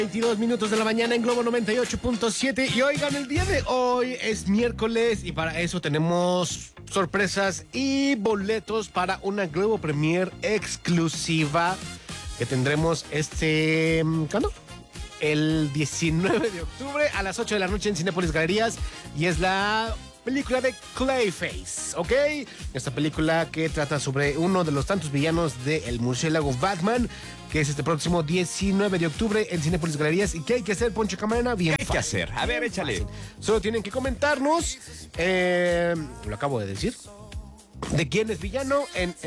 22 minutos de la mañana en Globo 98.7 y oigan, el día de hoy es miércoles y para eso tenemos sorpresas y boletos para una Globo Premier exclusiva que tendremos ¿cuándo? El 19 de octubre a las 8 de la noche en Cinépolis Galerías y es la película de Clayface, ¿ok? Esta película que trata sobre uno de los tantos villanos del murciélago Batman, que es este próximo 19 de octubre en Cinépolis Galerías. ¿Y qué hay que hacer, Poncho Camarena? Bien ¿Qué hay fácil. que hacer? A ver, échale. Solo tienen que comentarnos, lo acabo de decir, de quién es villano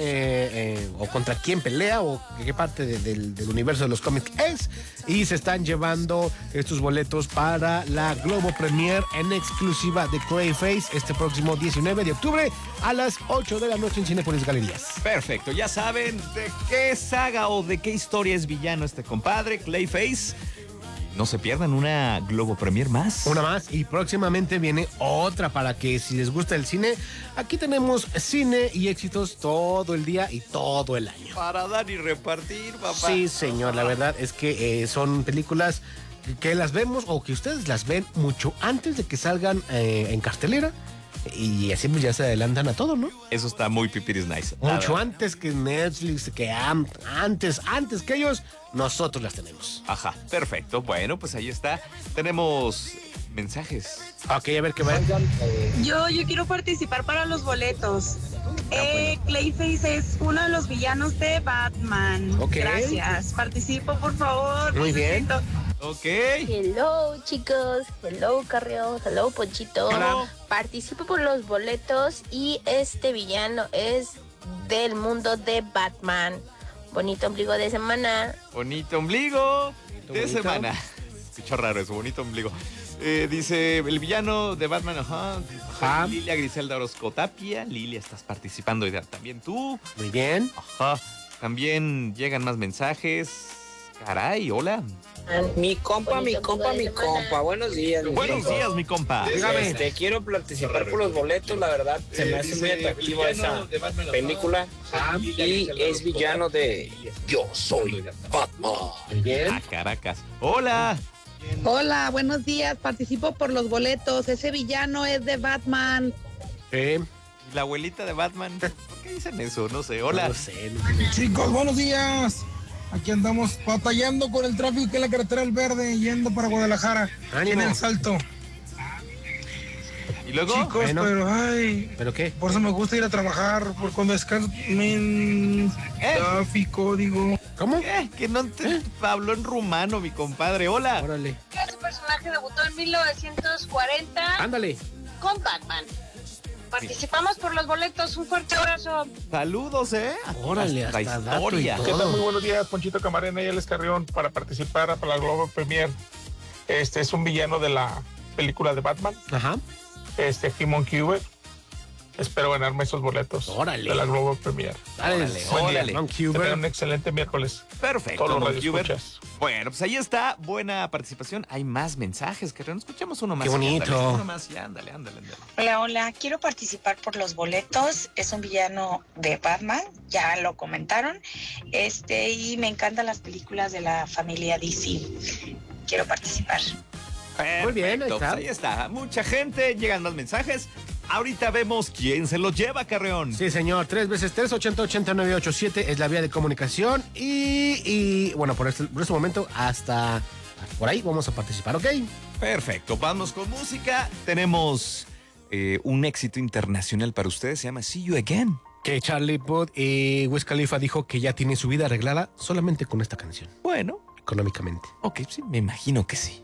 o contra quién pelea o qué parte del universo de los cómics es, y se están llevando estos boletos para la Globo Premier en exclusiva de Clayface este próximo 19 de octubre a las 8 de la noche en Cinépolis Galerías. Perfecto, ya saben de qué saga o de qué historia es villano este compadre, Clayface. No se pierdan una Globo Premier más. Una más y próximamente viene otra para que si les gusta el cine, aquí tenemos cine y éxitos todo el día y todo el año. Para dar y repartir, papá. Sí, señor, la verdad es que son películas que las vemos o que ustedes las ven mucho antes de que salgan en cartelera y así pues ya se adelantan a todo, ¿no? Eso está muy pipiris nice. Mucho antes que Netflix, que antes que ellos, nosotros las tenemos. Ajá, perfecto. Bueno, pues ahí está. Tenemos mensajes. Ok, a ver qué va. Yo quiero participar para los boletos. Clayface es uno de los villanos de Batman. Ok. Gracias. Participo, por favor. Muy bien. Necesito. Ok. Hello chicos, hello Carrión, hello Ponchito. Hola. Participo por los boletos y este villano es del mundo de Batman. Bonito ombligo de semana. Bonito ombligo de bonito. semana. Escucho raro eso, bonito ombligo. Dice el villano de Batman, Ajá. Lilia Griselda Orozco Tapia. Lilia, estás participando también tú. Muy bien. Ajá. También llegan más mensajes. Caray, hola. Mi compa. Buenos días. Buenos días, mi compa. Dígame. Quiero participar por los boletos, la verdad. Se me hace muy atractiva esa película. Y es villano de Yo Soy Batman. Muy bien. A Caracas. Hola. Hola, buenos días. Participo por los boletos. Ese villano es de Batman. Sí. La abuelita de Batman. ¿Por qué dicen eso? No sé. Hola. No sé. Chicos, buenos días. Aquí andamos batallando con el tráfico en la carretera del Verde, yendo para Guadalajara. Aquí en Ánimo. el Salto. Y luego. Chicos, Bueno. pero ay, ¿Pero qué? por eso me gusta ir a trabajar, por cuando descanso en tráfico, digo. ¿Cómo? Que no te habló en rumano, mi compadre. Hola. Órale. Este personaje debutó en 1940 Ándale. con Batman. Participamos por los boletos. Un fuerte abrazo. Saludos, Órale, Hasta hasta dato y historia. todo. ¿Qué tal? Muy buenos días, Ponchito Camarena y Alex Carrión, para participar para la Globo Premier. Este es un villano de la película de Batman, Ajá. Kimon Cuber. Espero ganarme esos boletos Órale. de la Globo Premier. Órale, Buen día. órale. Don Que tengan Cuber. un excelente miércoles. Perfecto, Todos los don Cuber. radioescuchas. Bueno, pues ahí está. Buena participación. Hay más mensajes, que no escuchamos uno más. Qué bonito. Ándale, uno más, ya, ándale. Hola. Quiero participar por los boletos. Es un villano de Batman. Ya lo comentaron. Y me encantan las películas de la familia DC. Quiero participar. Muy bien, ahí Perfecto, está. pues ahí está. Mucha gente, llegan más mensajes. Ahorita vemos quién se lo lleva, Carreón. Sí, señor. 3 veces 3, 80-80-987 es la vía de comunicación. Y bueno, por este momento, hasta por ahí vamos a participar, ¿ok? Perfecto, vamos con música. Tenemos un éxito internacional para ustedes. Se llama See You Again. Que Charlie Puth y Wiz Khalifa dijo que ya tiene su vida arreglada solamente con esta canción, Bueno, económicamente. ok, sí, me imagino que sí.